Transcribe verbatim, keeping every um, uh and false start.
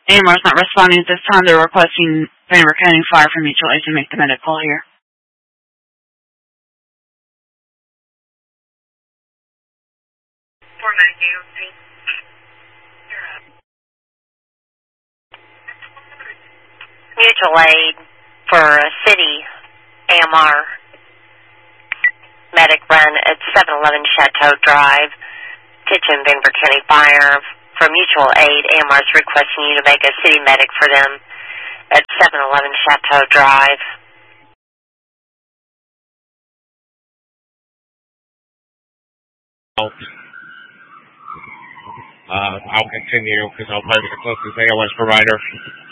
A M R's not responding at this time. They're requesting Vanderbilt County Fire from Mutual Aid to make the medic call here. Mutual Aid for a city A M R medic run at seven eleven Chateau Drive, Kitchen, Vanderbilt County Fire. For Mutual Aid, A M R is requesting you to make a city medic for them at seven eleven Chateau Drive. Uh, I'll continue because I'll play with the closest A O S provider.